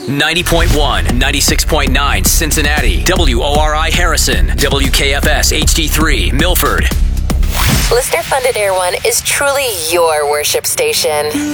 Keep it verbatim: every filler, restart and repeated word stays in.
ninety point one, ninety-six point nine Cincinnati, W O R I Harrison, W K F S H D three Milford. Listener-funded Air One is truly your worship station.